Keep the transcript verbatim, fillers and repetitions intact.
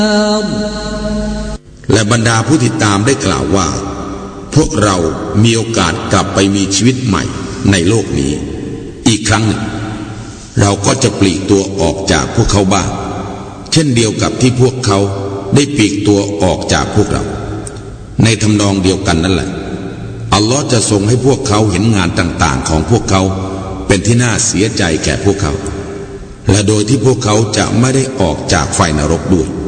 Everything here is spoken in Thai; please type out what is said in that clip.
และบรรดาผู้ที่ตามได้กล่าวว่าพวกเรามีโอกาสกลับไปมีชีวิตใหม่ในโลกนี้อีกครั้งหนึ่งเราก็จะปลีกตัวออกจากพวกเขาบ้างเช่นเดียวกับที่พวกเขาได้ปลีกตัวออกจากพวกเราในทำนองเดียวกันนั่นแหละอัลลอฮ์จะทรงให้พวกเขาเห็นงานต่างๆของพวกเขาเป็นที่น่าเสียใจแก่พวกเขาและโดยที่พวกเขาจะไม่ได้ออกจากไฟนรกด้วย